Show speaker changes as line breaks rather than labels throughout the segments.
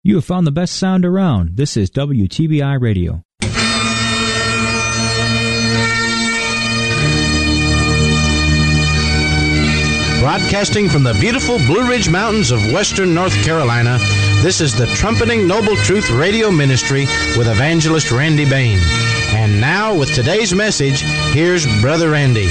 You have found the best sound around. This is WTBI Radio.
Broadcasting from the beautiful Blue Ridge Mountains of western North Carolina, this is the Trumpeting Noble Truth Radio Ministry with Evangelist Randy Bain. And now, with today's message, here's Brother Randy.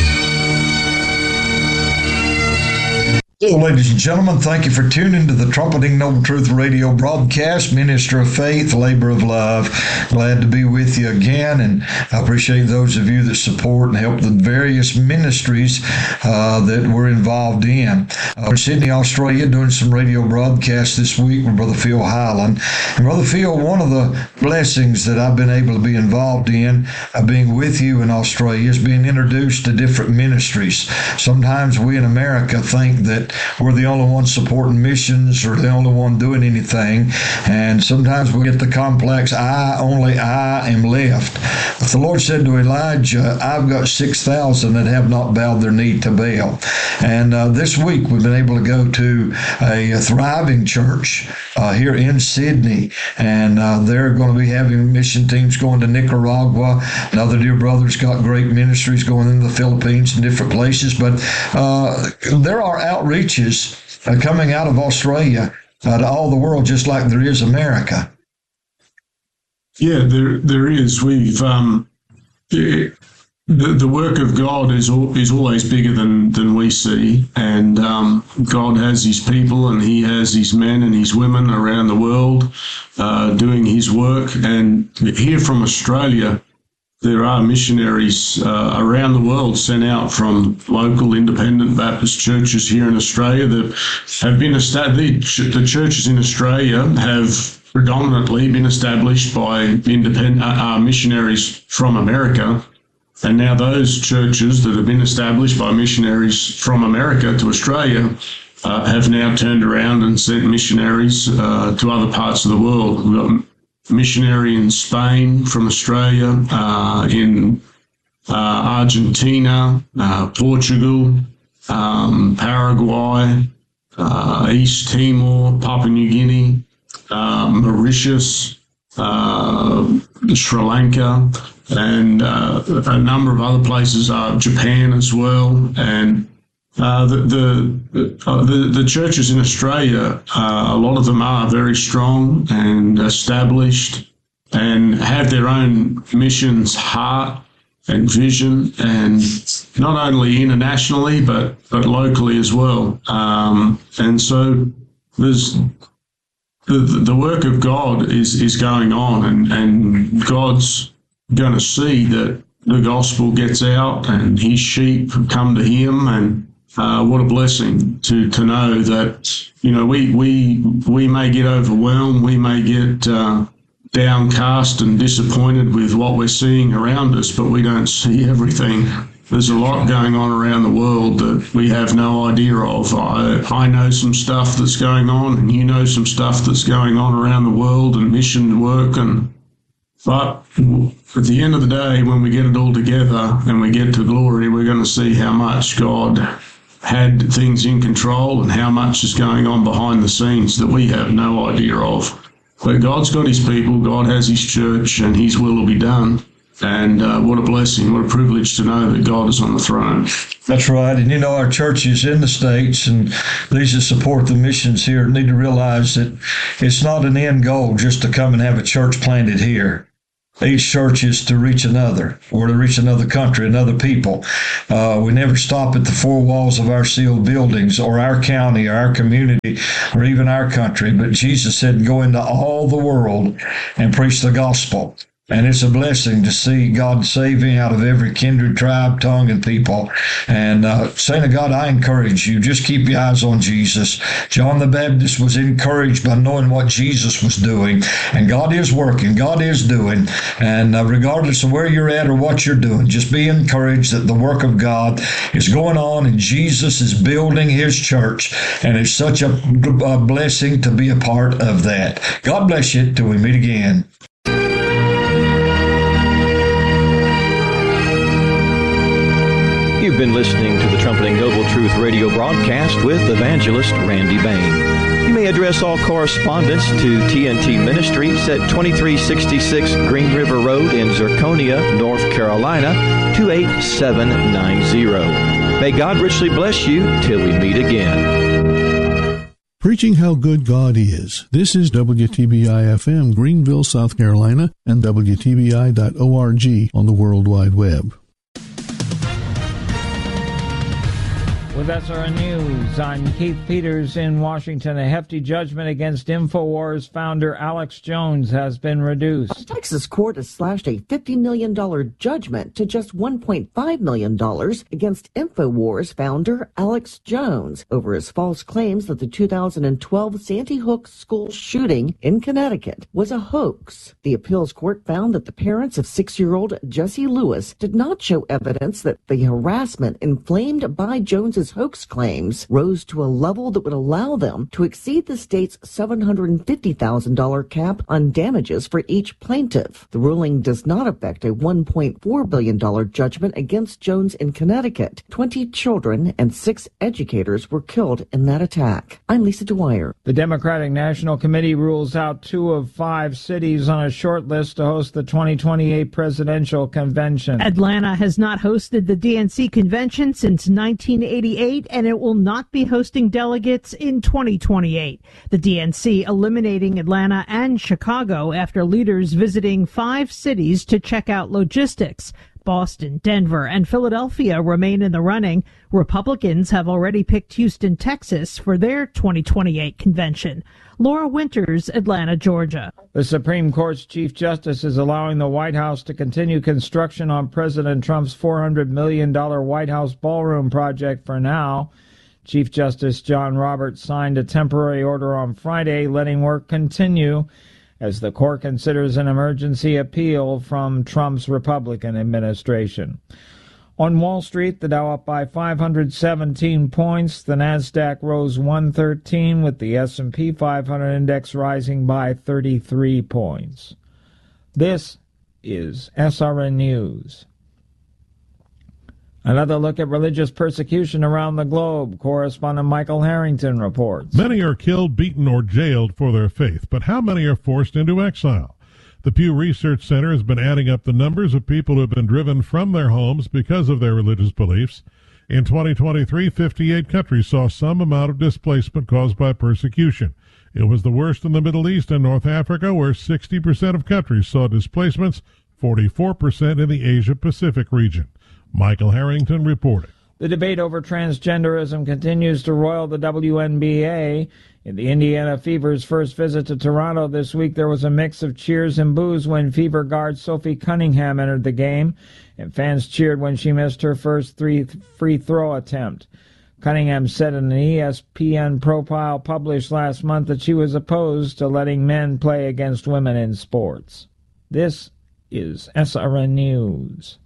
Well, ladies and gentlemen, thank you for tuning to the Trumpeting Noble Truth Radio broadcast, Minister of Faith, Labor of Love. Glad to be with you again, and I appreciate those of you that support and help the various ministries that we're involved in. We're in Sydney, Australia, doing some radio broadcasts this week with Brother Phil Highland. And Brother Phil, one of the blessings that I've been able to be involved in, being with you in Australia, is being introduced to different ministries. Sometimes we in America think that we're the only one supporting missions or the only one doing anything, and sometimes we get the complex, only I am left. But the Lord said to Elijah, I've got 6,000 that have not bowed their knee to Baal. And this week we've been able to go to a thriving church here in Sydney, and they're going to be having mission teams going to Nicaragua. Another dear brother's got great ministries going in the Philippines and different places, but there are outreaches coming out of Australia to all the world, just like there is America.
Yeah, there is. We've the work of God is always bigger than we see, and God has His people, and He has His men and His women around the world doing His work. And here from Australia, there are missionaries around the world sent out from local independent Baptist churches here in Australia that have been established. The churches in Australia have predominantly been established by independent missionaries from America. And now those churches that have been established by missionaries from America to Australia have now turned around and sent missionaries to other parts of the world. We've got missionary in Spain from Australia, in Argentina, Portugal, Paraguay, East Timor, Papua New Guinea, Mauritius, Sri Lanka, and a number of other places, Japan as well. And the churches in Australia, a lot of them are very strong and established and have their own missions heart and vision, and not only internationally but locally as well. And so there's the work of God is going on, and God's going to see that the gospel gets out and His sheep come to Him. And what a blessing to know that, you know, we may get overwhelmed, we may get downcast and disappointed with what we're seeing around us, but we don't see everything. There's a lot going on around the world that we have no idea of. I know some stuff that's going on, and you know some stuff that's going on around the world and mission work. But at the end of the day, when we get it all together and we get to glory, we're going to see how much God had things in control and how much is going on behind the scenes that we have no idea of. But God's got His people, God has His church, and His will be done. And what a blessing, what a privilege to know that God is on the throne.
That's right. And you know, our churches in the States and these that support the missions here need to realize that it's not an end goal just to come and have a church planted here. Each church is to reach another, or to reach another country, another people. We never stop at the four walls of our sealed buildings, or our county, or our community, or even our country. But Jesus said, go into all the world and preach the gospel. And it's a blessing to see God saving out of every kindred, tribe, tongue, and people. And saint of God, I encourage you, just keep your eyes on Jesus. John the Baptist was encouraged by knowing what Jesus was doing. And God is working, God is doing. And regardless of where you're at or what you're doing, just be encouraged that the work of God is going on and Jesus is building His church. And it's such a blessing to be a part of that. God bless you till we meet again.
You've been listening to the Trumpeting Noble Truth radio broadcast with Evangelist Randy Bain. You may
may address all correspondence to TNT Ministries at 2366 Green River Road in Zirconia, North Carolina, 28790. May God richly bless you till we meet again.
Preaching how good God is. This is WTBI-FM, Greenville, South Carolina, and WTBI.org on the World Wide Web.
With SRN News, I'm Keith Peters in Washington. A hefty judgment against InfoWars founder Alex Jones has been reduced.
A Texas court has slashed a $50 million judgment to just $1.5 million against InfoWars founder Alex Jones over his false claims that the 2012 Sandy Hook school shooting in Connecticut was a hoax. The appeals court found that the parents of 6-year-old Jesse Lewis did not show evidence that the harassment inflamed by Jones's hoax claims rose to a level that would allow them to exceed the state's $750,000 cap on damages for each plaintiff. The ruling does not affect a $1.4 billion judgment against Jones in Connecticut. 20 children and 6 educators were killed in that attack. I'm Lisa Dwyer.
The Democratic National Committee rules out 2 of 5 cities on a short list to host the 2028 presidential convention.
Atlanta has not hosted the DNC convention since 1988. And it will not be hosting delegates in 2028. The DNC eliminating Atlanta and Chicago after leaders visiting 5 cities to check out logistics. Boston, Denver, and Philadelphia remain in the running. Republicans have already picked Houston, Texas for their 2028 convention. Laura Winters, Atlanta, Georgia.
The Supreme Court's Chief Justice is allowing the White House to continue construction on President Trump's $400 million White House ballroom project for now. Chief Justice John Roberts signed a temporary order on Friday letting work continue as the court considers an emergency appeal from Trump's Republican administration. On Wall Street, the Dow up by 517 points. The Nasdaq rose 113, with the S&P 500 index rising by 33 points. This is SRN News. Another look at religious persecution around the globe. Correspondent Michael Harrington reports.
Many are killed, beaten, or jailed for their faith, but how many are forced into exile? The Pew Research Center has been adding up the numbers of people who have been driven from their homes because of their religious beliefs. In 2023, 58 countries saw some amount of displacement caused by persecution. It was the worst in the Middle East and North Africa, where 60% of countries saw displacements, 44% in the Asia-Pacific region. Michael Harrington reporting.
The debate over transgenderism continues to roil the WNBA. In the Indiana Fever's first visit to Toronto this week, there was a mix of cheers and boos when Fever guard Sophie Cunningham entered the game, and fans cheered when she missed her first free throw attempt. Cunningham said in an ESPN profile published last month that she was opposed to letting men play against women in sports. This is SRN News.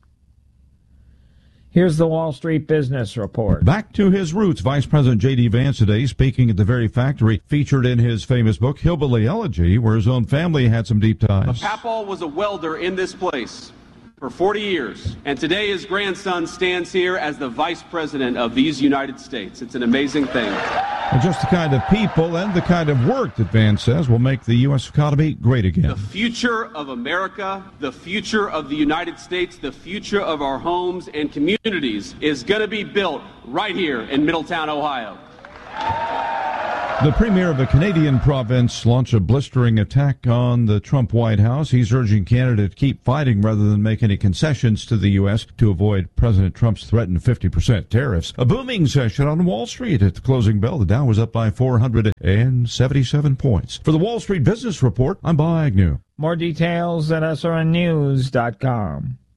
Here's the Wall Street Business Report.
Back to his roots, Vice President J.D. Vance today speaking at the very factory featured in his famous book, Hillbilly Elegy, where his own family had some deep ties.
Papal was a welder in this place for 40 years, and today his grandson stands here as the Vice President of these United States. It's an amazing thing.
And just the kind of people and the kind of work that Vance says will make the U.S. economy great again.
The future of America, the future of the United States, the future of our homes and communities is going to be built right here in Middletown, Ohio.
The premier of a Canadian province launched a blistering attack on the Trump White House. He's urging Canada to keep fighting rather than make any concessions to the U.S. to avoid President Trump's threatened 50% tariffs. A booming session on Wall Street. At the closing bell, the Dow was up by 477 points. For the Wall Street Business Report, I'm Bob Agnew.
More details at srnnews.com.